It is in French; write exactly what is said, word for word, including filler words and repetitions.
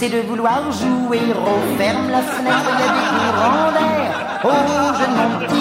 C'est de vouloir jouer, referme la fenêtre, il y a des courants d'air. Oh, jeune mon petit